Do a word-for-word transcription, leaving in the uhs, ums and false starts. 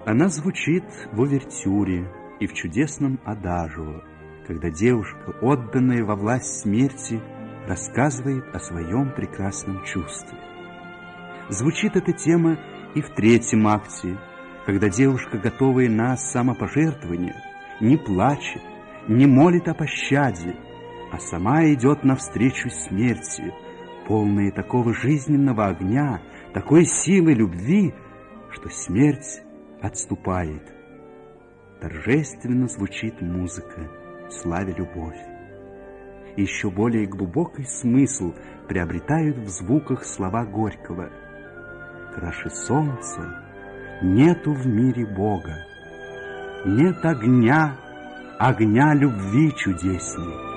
Она звучит в увертюре и в чудесном адажио, когда девушка, отданная во власть смерти, рассказывает о своем прекрасном чувстве. Звучит эта тема и в третьем акте, когда девушка, готовая на самопожертвование, не плачет, не молит о пощаде, а сама идет навстречу смерти, полная такого жизненного огня, такой силы любви, что смерть отступает. Торжественно звучит музыка, славя любовь. И еще более глубокий смысл приобретают в звуках слова Горького: «Краше солнца нету в мире Бога, нет огня, огня любви чудесней».